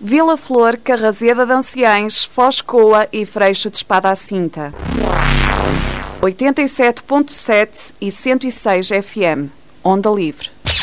Vila Flor, Carrazeda de Anciães, Foz Coa e Freixo de Espada à Cinta. 87.7 e 106 FM. Onda Livre.